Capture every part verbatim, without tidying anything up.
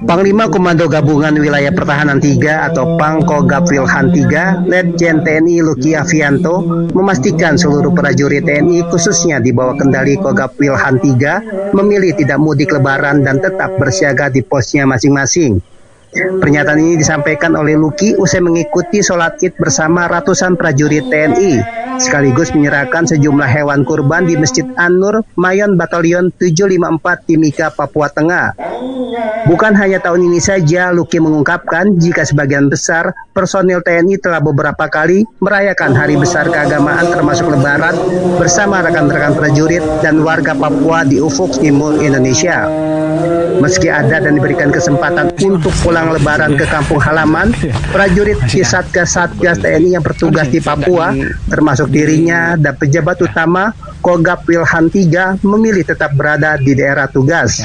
Panglima Komando Gabungan Wilayah Pertahanan tiga atau Pangkogap Wilhan tiga, Letjen T N I Luki Avianto, memastikan seluruh prajurit T N I khususnya di bawah kendali Kogap Wilhan tiga memilih tidak mudik lebaran dan tetap bersiaga di posnya masing-masing. Pernyataan ini disampaikan oleh Luki usai mengikuti sholat Id bersama ratusan prajurit T N I, sekaligus menyerahkan sejumlah hewan kurban di Masjid An-Nur, Mayon Batalion tujuh lima empat Timika, Papua Tengah. Bukan hanya tahun ini saja, Luki mengungkapkan jika sebagian besar personil T N I telah beberapa kali merayakan hari besar keagamaan termasuk Lebaran bersama rekan-rekan prajurit dan warga Papua di ufuk timur Indonesia. Meski ada dan diberikan kesempatan untuk pulang lebaran ke kampung halaman, prajurit di Satgas-Satgas T N I yang bertugas di Papua, termasuk dirinya dan pejabat utama Kogap Wilhan tiga memilih tetap berada di daerah tugas.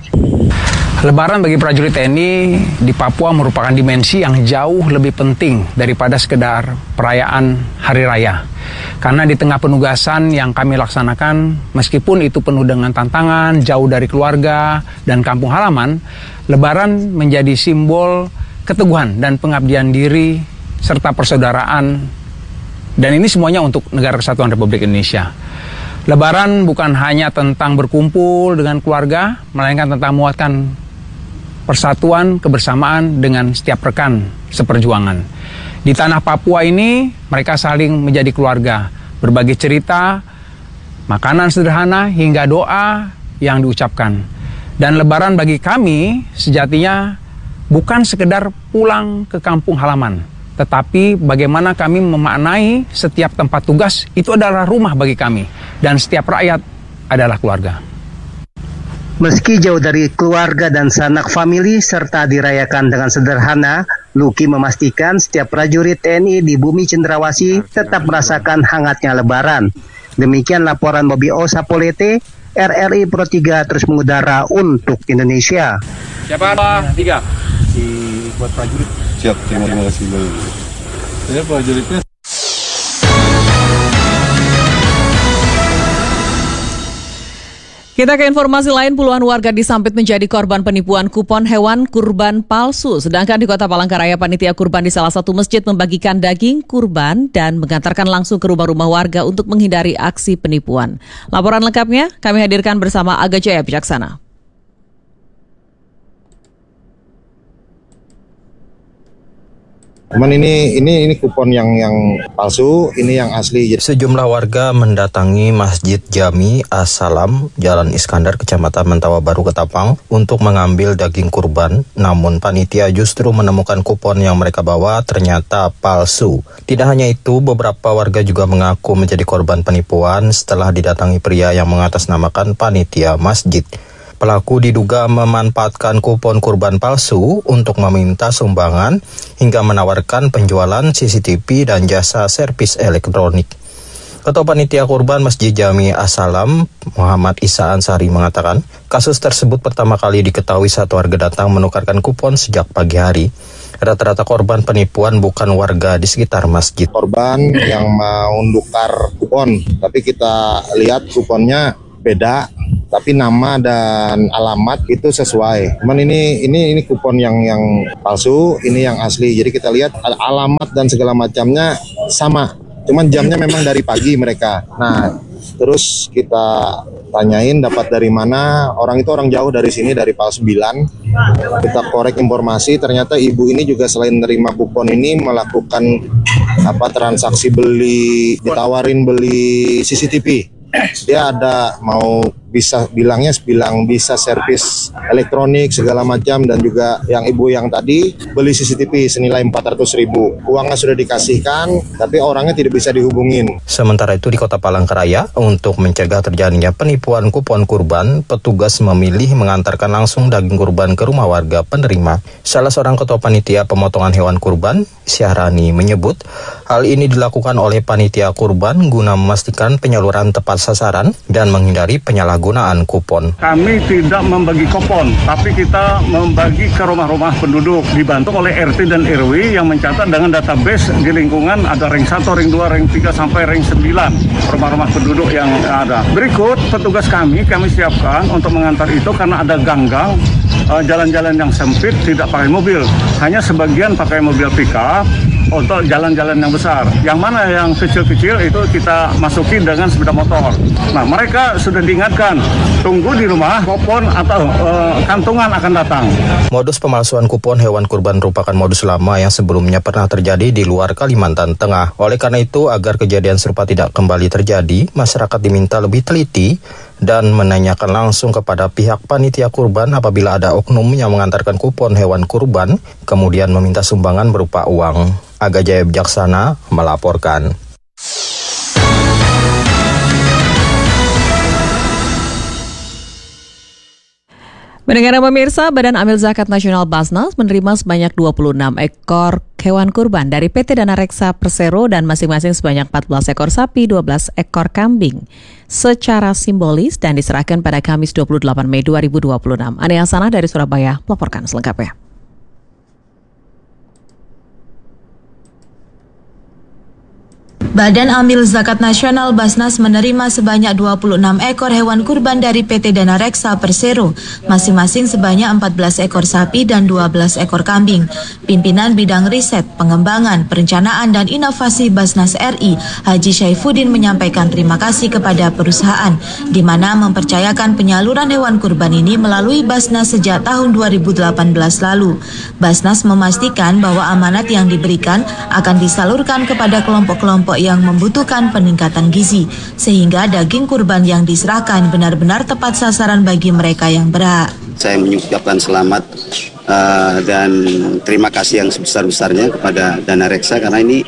Lebaran bagi prajurit T N I di Papua merupakan dimensi yang jauh lebih penting daripada sekedar perayaan hari raya. Karena di tengah penugasan yang kami laksanakan, meskipun itu penuh dengan tantangan, jauh dari keluarga dan kampung halaman, Lebaran menjadi simbol keteguhan dan pengabdian diri serta persaudaraan. Dan ini semuanya untuk Negara Kesatuan Republik Indonesia. Lebaran bukan hanya tentang berkumpul dengan keluarga, melainkan tentang menguatkan persatuan, kebersamaan dengan setiap rekan seperjuangan. Di tanah Papua ini, mereka saling menjadi keluarga, berbagi cerita, makanan sederhana, hingga doa yang diucapkan. Dan Lebaran bagi kami sejatinya bukan sekedar pulang ke kampung halaman, tetapi bagaimana kami memaknai setiap tempat tugas itu adalah rumah bagi kami, dan setiap rakyat adalah keluarga. Meski jauh dari keluarga dan sanak famili serta dirayakan dengan sederhana, Luki memastikan setiap prajurit T N I di bumi Cendrawasih tetap merasakan hangatnya Lebaran. Demikian laporan Bobi O Sapolete, R R I Pro tiga terus mengudara untuk Indonesia. Siapa? Tiga. Si buat prajurit. Siap, terima kasih. Saya prajuritnya. Kita ke informasi lain, puluhan warga di Sampit menjadi korban penipuan kupon hewan kurban palsu. Sedangkan di Kota Palangkaraya, panitia kurban di salah satu masjid membagikan daging kurban dan mengantarkan langsung ke rumah-rumah warga untuk menghindari aksi penipuan. Laporan lengkapnya kami hadirkan bersama Aga Jaya Bijaksana. Cuman ini ini ini kupon yang yang palsu, ini yang asli. Sejumlah warga mendatangi Masjid Jami As-Salam, Jalan Iskandar, Kecamatan Mentawa Baru, Ketapang, untuk mengambil daging kurban. Namun panitia justru menemukan kupon yang mereka bawa ternyata palsu. Tidak hanya itu, beberapa warga juga mengaku menjadi korban penipuan setelah didatangi pria yang mengatasnamakan panitia masjid. Pelaku diduga memanfaatkan kupon kurban palsu untuk meminta sumbangan hingga menawarkan penjualan C C T V dan jasa servis elektronik. Ketua Panitia Kurban Masjid Jami As-Salam, Muhammad Isa Ansari, mengatakan kasus tersebut pertama kali diketahui saat warga datang menukarkan kupon sejak pagi hari. Rata-rata korban penipuan bukan warga di sekitar masjid. Korban yang mau nukar kupon, tapi kita lihat kuponnya beda, tapi nama dan alamat itu sesuai. Cuman ini ini ini kupon yang yang palsu, ini yang asli. Jadi kita lihat alamat dan segala macamnya sama. Cuman jamnya memang dari pagi mereka. Nah, terus kita tanyain dapat dari mana. Orang itu orang jauh dari sini, dari Pal sembilan. Kita korek informasi, ternyata ibu ini juga selain menerima kupon ini melakukan apa transaksi beli, ditawarin beli C C T V. Dia ada mau bisa bilangnya bilang bisa servis elektronik segala macam, dan juga yang ibu yang tadi beli C C T V senilai empat ratus ribu. Uangnya sudah dikasihkan tapi orangnya tidak bisa dihubungin. Sementara itu di Kota Palangkaraya, untuk mencegah terjadinya penipuan kupon kurban, petugas memilih mengantarkan langsung daging kurban ke rumah warga penerima. Salah seorang ketua panitia pemotongan hewan kurban, Syahrani, menyebut hal ini dilakukan oleh panitia kurban guna memastikan penyaluran tepat sasaran dan menghindari penyalahgunaan gunaan kupon. Kami tidak membagi kupon, tapi kita membagi ke rumah-rumah penduduk, dibantu oleh R T dan R W yang mencatat dengan database di lingkungan ada ring satu, ring dua, ring tiga sampai ring sembilan rumah-rumah penduduk yang ada. Berikut petugas kami, kami siapkan untuk mengantar itu karena ada ganggang uh, jalan-jalan yang sempit tidak pakai mobil, hanya sebagian pakai mobil pickup untuk jalan-jalan yang besar. Yang mana yang kecil-kecil itu kita masuki dengan sepeda motor. Nah, mereka sudah diingatkan, tunggu di rumah, kupon atau uh, kantongan akan datang. Modus pemalsuan kupon hewan kurban merupakan modus lama yang sebelumnya pernah terjadi di luar Kalimantan Tengah. Oleh karena itu, agar kejadian serupa tidak kembali terjadi, masyarakat diminta lebih teliti dan menanyakan langsung kepada pihak panitia kurban apabila ada oknum yang mengantarkan kupon hewan kurban, kemudian meminta sumbangan berupa uang. Aga Jaya Bijaksana melaporkan. Mendengar pemirsa, Badan Amil Zakat Nasional Basnas menerima sebanyak dua puluh enam ekor hewan kurban dari P T Dana Reksa Persero dan masing-masing sebanyak empat belas ekor sapi, dua belas ekor kambing secara simbolis dan diserahkan pada Kamis dua puluh delapan Mei dua ribu dua puluh enam. Ani Hasanah dari Surabaya melaporkan selengkapnya. Badan Amil Zakat Nasional Basnas menerima sebanyak dua puluh enam ekor hewan kurban dari P T Dana Reksa Persero, masing-masing sebanyak empat belas ekor sapi dan dua belas ekor kambing. Pimpinan Bidang Riset, Pengembangan, Perencanaan dan Inovasi Basnas R I, Haji Syaifuddin menyampaikan terima kasih kepada perusahaan, di mana mempercayakan penyaluran hewan kurban ini melalui Basnas sejak tahun dua ribu delapan belas lalu. Basnas memastikan bahwa amanat yang diberikan akan disalurkan kepada kelompok-kelompok yang membutuhkan peningkatan gizi, sehingga daging kurban yang diserahkan benar-benar tepat sasaran bagi mereka yang berhak. Saya mengucapkan selamat uh, dan terima kasih yang sebesar-besarnya kepada Dana Reksa karena ini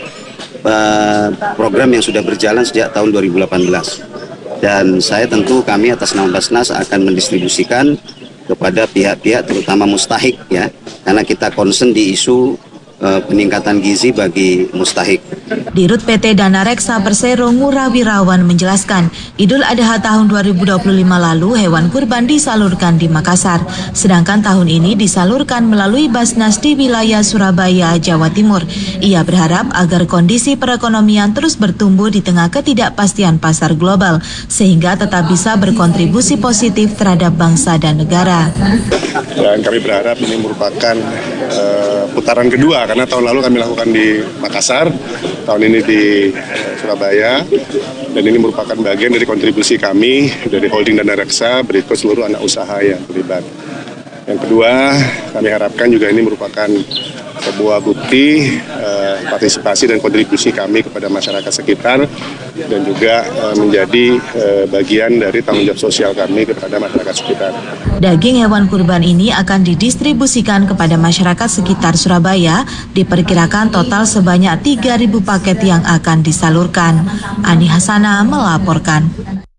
uh, program yang sudah berjalan sejak tahun dua ribu delapan belas. Dan saya tentu kami atas nama Basnas akan mendistribusikan kepada pihak-pihak terutama mustahik ya, karena kita concern di isu uh, peningkatan gizi bagi mustahik. Dirut P T Dana Reksa Persero Ngurah Wirawan menjelaskan, Idul Adha tahun dua ribu dua puluh lima lalu hewan kurban disalurkan di Makassar, sedangkan tahun ini disalurkan melalui Basnas di wilayah Surabaya, Jawa Timur. Ia berharap agar kondisi perekonomian terus bertumbuh di tengah ketidakpastian pasar global, sehingga tetap bisa berkontribusi positif terhadap bangsa dan negara. Dan kami berharap ini merupakan uh, putaran kedua, karena tahun lalu kami lakukan di Makassar, tahun ini di Surabaya, dan ini merupakan bagian dari kontribusi kami dari holding Dana Reksa berikut seluruh anak usaha yang terlibat. Yang kedua, kami harapkan juga ini merupakan sebuah bukti eh, partisipasi dan kontribusi kami kepada masyarakat sekitar dan juga eh, menjadi eh, bagian dari tanggung jawab sosial kami kepada masyarakat sekitar. Daging hewan kurban ini akan didistribusikan kepada masyarakat sekitar Surabaya, diperkirakan total sebanyak tiga ribu paket yang akan disalurkan. Ani Hasanah melaporkan.